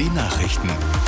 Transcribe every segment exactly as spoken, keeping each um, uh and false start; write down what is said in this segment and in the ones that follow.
Die Nachrichten.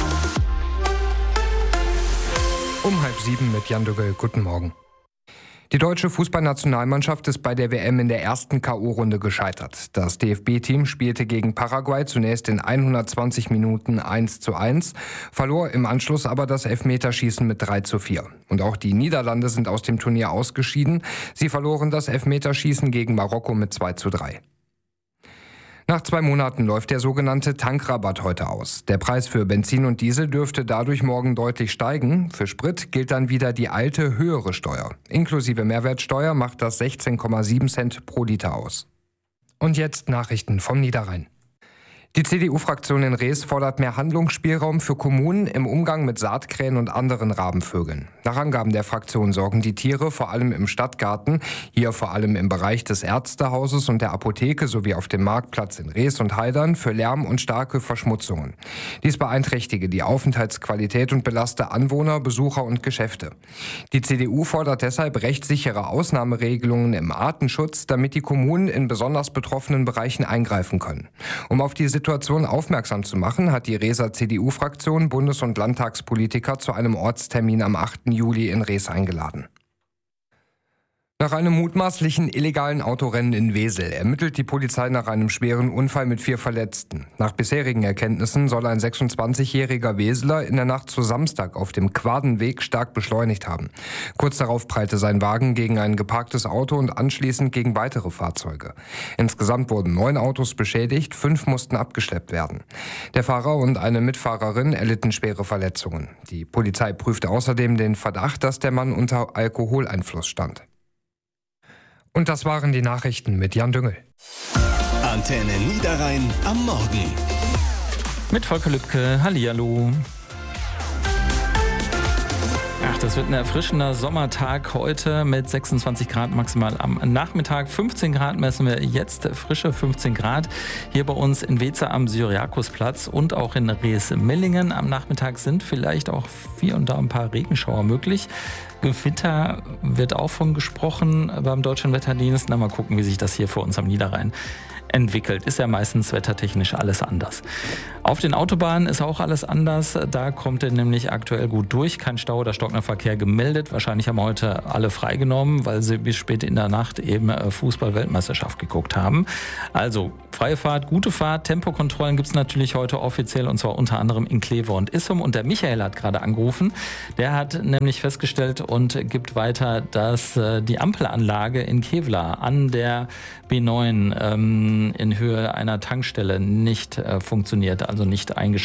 Um halb sieben mit Jan Dögel. Guten Morgen. Die deutsche Fußballnationalmannschaft ist bei der W M in der ersten K O-Runde gescheitert. Das D F B-Team spielte gegen Paraguay zunächst in hundertzwanzig Minuten eins zu eins, verlor im Anschluss aber das Elfmeterschießen mit drei zu vier. Und auch die Niederlande sind aus dem Turnier ausgeschieden. Sie verloren das Elfmeterschießen gegen Marokko mit zwei zu drei. Nach zwei Monaten läuft der sogenannte Tankrabatt heute aus. Der Preis für Benzin und Diesel dürfte dadurch morgen deutlich steigen. Für Sprit gilt dann wieder die alte, höhere Steuer. Inklusive Mehrwertsteuer macht das sechzehn Komma sieben Cent pro Liter aus. Und jetzt Nachrichten vom Niederrhein. Die C D U-Fraktion in Rees fordert mehr Handlungsspielraum für Kommunen im Umgang mit Saatkrähen und anderen Rabenvögeln. Nach Angaben der Fraktion sorgen die Tiere vor allem im Stadtgarten, hier vor allem im Bereich des Ärztehauses und der Apotheke sowie auf dem Marktplatz in Rees und Heidern für Lärm und starke Verschmutzungen. Dies beeinträchtige die Aufenthaltsqualität und belaste Anwohner, Besucher und Geschäfte. Die C D U fordert deshalb rechtssichere Ausnahmeregelungen im Artenschutz, damit die Kommunen in besonders betroffenen Bereichen eingreifen können. Um auf die Situation aufmerksam zu machen, hat die Reeser C D U-Fraktion Bundes- und Landtagspolitiker zu einem Ortstermin am achten Juli in Rees eingeladen. Nach einem mutmaßlichen illegalen Autorennen in Wesel ermittelt die Polizei nach einem schweren Unfall mit vier Verletzten. Nach bisherigen Erkenntnissen soll ein sechsundzwanzigjähriger Weseler in der Nacht zu Samstag auf dem Quadenweg stark beschleunigt haben. Kurz darauf prallte sein Wagen gegen ein geparktes Auto und anschließend gegen weitere Fahrzeuge. Insgesamt wurden neun Autos beschädigt, fünf mussten abgeschleppt werden. Der Fahrer und eine Mitfahrerin erlitten schwere Verletzungen. Die Polizei prüfte außerdem den Verdacht, dass der Mann unter Alkoholeinfluss stand. Und das waren die Nachrichten mit Jan Düngel. Antenne Niederrhein am Morgen. Mit Volker Lübke, hallihallo. Ach, das wird ein erfrischender Sommertag heute mit sechsundzwanzig Grad maximal am Nachmittag. fünfzehn Grad messen wir jetzt, frische fünfzehn Grad. Hier bei uns in Weeze am Syriakusplatz und auch in Rees-Mellingen. Am Nachmittag sind vielleicht auch hier und da ein paar Regenschauer möglich. Gewitter wird auch von gesprochen beim Deutschen Wetterdienst. Na, mal gucken, wie sich das hier für uns am Niederrhein entwickelt. Ist ja meistens wettertechnisch alles anders. Auf den Autobahnen ist auch alles anders. Da kommt er nämlich aktuell gut durch. Kein Stau oder stockender Verkehr gemeldet. Wahrscheinlich haben heute alle freigenommen, weil sie bis spät in der Nacht eben Fußball-Weltmeisterschaft geguckt haben. Also freie Fahrt, gute Fahrt. Tempokontrollen gibt es natürlich heute offiziell und zwar unter anderem in Kleve und Issum. Und der Michael hat gerade angerufen. Der hat nämlich festgestellt und gibt weiter, dass die Ampelanlage in Kevlar an der B neun ähm, in Höhe einer Tankstelle nicht äh, funktioniert, also nicht eingeschaltet